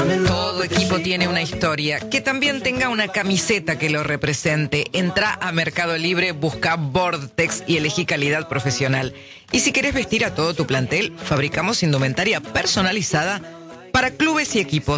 Todo equipo tiene una historia. Que también tenga una camiseta que lo represente. Entra a Mercado Libre, busca Vortex y elegí calidad profesional. Y si querés vestir a todo tu plantel, fabricamos indumentaria personalizada para clubes y equipos.